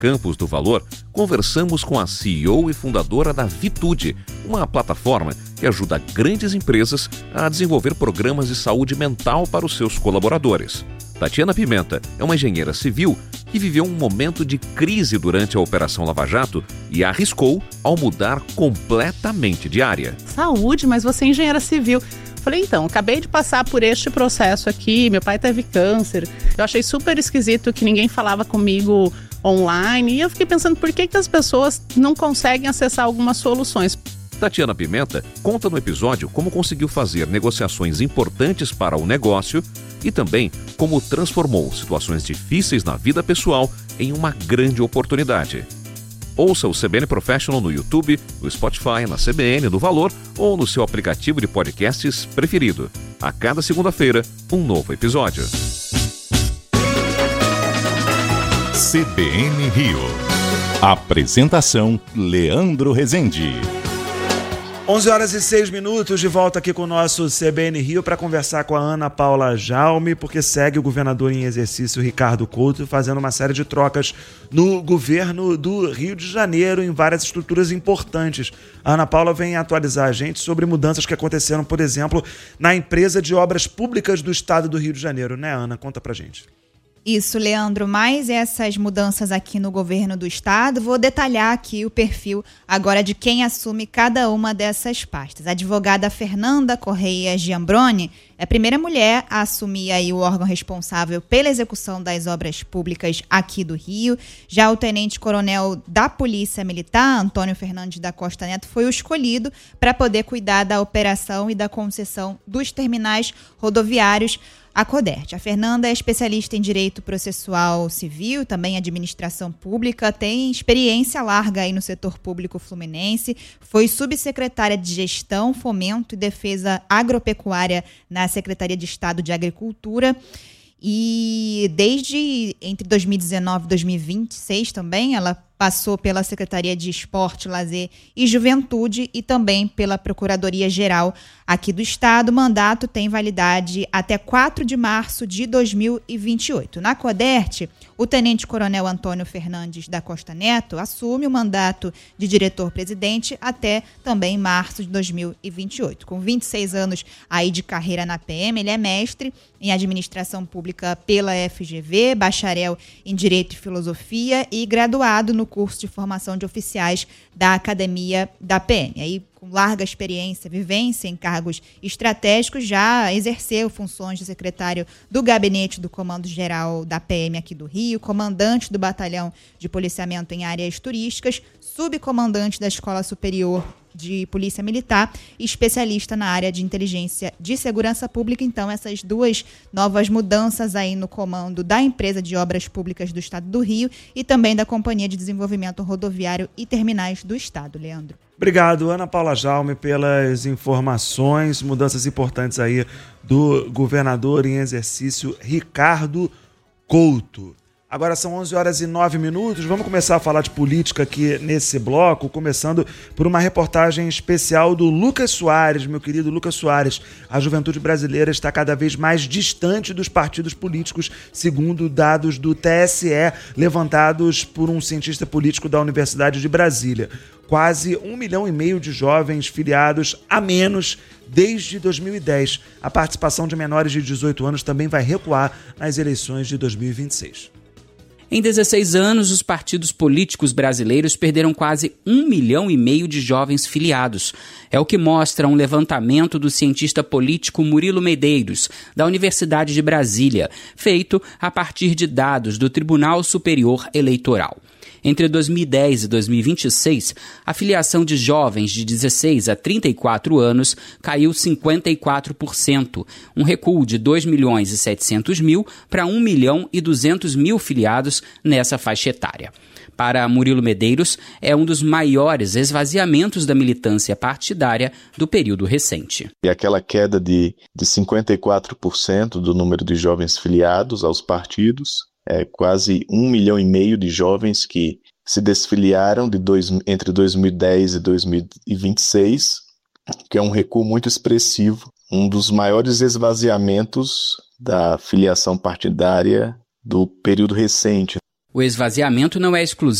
Campos do Valor, conversamos com a CEO e fundadora da Vitude, uma plataforma que ajuda grandes empresas a desenvolver programas de saúde mental para os seus colaboradores. Tatiana Pimenta é uma engenheira civil que viveu um momento de crise durante a Operação Lava Jato e arriscou ao mudar completamente de área. Saúde, mas você é engenheira civil. Falei, então, acabei de passar por este processo aqui, meu pai teve câncer. Eu achei super esquisito que ninguém falava comigo online e eu fiquei pensando por que as pessoas não conseguem acessar algumas soluções. Tatiana Pimenta conta no episódio como conseguiu fazer negociações importantes para o negócio e também como transformou situações difíceis na vida pessoal em uma grande oportunidade. Ouça o CBN Professional no YouTube, no Spotify, na CBN, no Valor ou no seu aplicativo de podcasts preferido. A cada segunda-feira, um novo episódio. CBN Rio. Apresentação: Leandro Rezende. 11h06, de volta aqui com o nosso CBN Rio para conversar com a Ana Paula Jaume, porque segue o governador em exercício Ricardo Couto fazendo uma série de trocas no governo do Rio de Janeiro em várias estruturas importantes. A Ana Paula vem atualizar a gente sobre mudanças que aconteceram, por exemplo, na empresa de obras públicas do estado do Rio de Janeiro, né, Ana? Conta pra gente. Isso, Leandro, mais essas mudanças aqui no governo do estado. Vou detalhar aqui o perfil agora de quem assume cada uma dessas pastas. A advogada Fernanda Correia Giambroni é a primeira mulher a assumir aí o órgão responsável pela execução das obras públicas aqui do Rio. Já o tenente-coronel da Polícia Militar, Antônio Fernandes da Costa Neto, foi o escolhido para poder cuidar da operação e da concessão dos terminais rodoviários a Codert. A Fernanda é especialista em direito processual civil, também administração pública, tem experiência larga aí no setor público fluminense, foi subsecretária de Gestão, Fomento e Defesa Agropecuária na Secretaria de Estado de Agricultura e desde entre 2019 e 2026 também ela passou pela Secretaria de Esporte, Lazer e Juventude e também pela Procuradoria-Geral aqui do Estado. O mandato tem validade até 4 de março de 2028. Na Codert, o tenente-coronel Antônio Fernandes da Costa Neto assume o mandato de diretor-presidente até também março de 2028. Com 26 anos aí de carreira na PM, ele é mestre em administração pública pela FGV, bacharel em Direito e Filosofia e graduado no curso de formação de oficiais da Academia da PM. Aí, com larga experiência, vivência em cargos estratégicos, já exerceu funções de secretário do Gabinete do Comando Geral da PM aqui do Rio, comandante do Batalhão de Policiamento em Áreas Turísticas, subcomandante da Escola Superior de Polícia Militar e especialista na área de inteligência de segurança pública. Então, essas duas novas mudanças aí no comando da empresa de obras públicas do Estado do Rio e também da Companhia de Desenvolvimento Rodoviário e Terminais do Estado. Leandro. Obrigado, Ana Paula Jaume, pelas informações, mudanças importantes aí do governador em exercício Ricardo Couto. Agora são 11h09, vamos começar a falar de política aqui nesse bloco, começando por uma reportagem especial do Lucas Soares, meu querido Lucas Soares. A juventude brasileira está cada vez mais distante dos partidos políticos, segundo dados do TSE, levantados por um cientista político da Universidade de Brasília. Quase 1,5 milhão de jovens filiados a menos desde 2010. A participação de menores de 18 anos também vai recuar nas eleições de 2026. Em 16 anos, os partidos políticos brasileiros perderam quase 1,5 milhão de jovens filiados. É o que mostra um levantamento do cientista político Murilo Medeiros, da Universidade de Brasília, feito a partir de dados do Tribunal Superior Eleitoral. Entre 2010 e 2026, a filiação de jovens de 16 a 34 anos caiu 54%, um recuo de 2.700.000 para 1.200.000 filiados nessa faixa etária. Para Murilo Medeiros, é um dos maiores esvaziamentos da militância partidária do período recente. E aquela queda de 54% do número de jovens filiados aos partidos, quase 1,5 milhão de jovens que se desfiliaram entre 2010 e 2026, que é um recuo muito expressivo, um dos maiores esvaziamentos da filiação partidária do período recente. O esvaziamento não é exclusivo